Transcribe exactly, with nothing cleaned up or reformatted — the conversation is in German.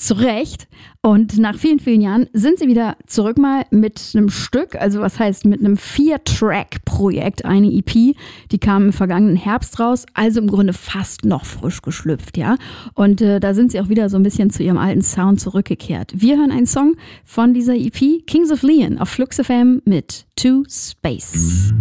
zu Recht. Und nach vielen, vielen Jahren sind sie wieder zurück mal mit einem Stück, also was heißt mit einem Vier-Track-Projekt, eine E P, die kam im vergangenen Herbst raus, also im Grunde fast noch frisch geschlüpft, ja. Und äh, da sind sie auch wieder so ein bisschen zu ihrem alten Sound zurückgekehrt. Wir hören einen Song von dieser E P, Kings of Leon, auf Flux F M mit To Space.